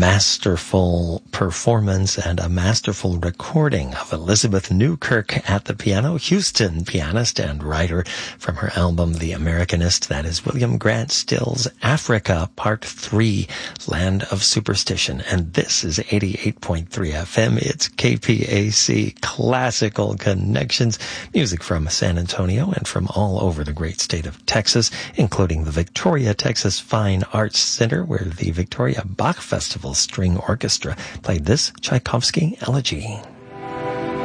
masterful performance and a masterful recording of Elizabeth Newkirk at the piano, Houston pianist and writer, from her album The Americanist. That is William Grant Still's Africa Part 3, Land of Superstition. And this is 88.3 FM. It's KPAC Classical Connections, music from San Antonio and from all over the great state of Texas, including the Victoria, Texas Fine Arts Center, where the Victoria Bach Festival String Orchestra played this Tchaikovsky elegy.